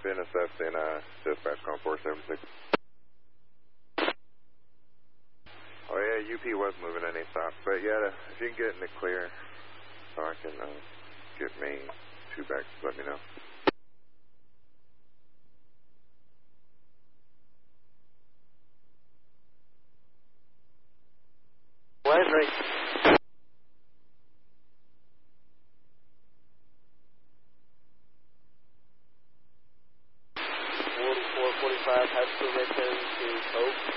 been assessed in dispatch call 476. Oh yeah, UP was moving and they stopped. But yeah, if you can get in the clear so I can get main 2 back, let me know. Line ring. High School Mission to Coke.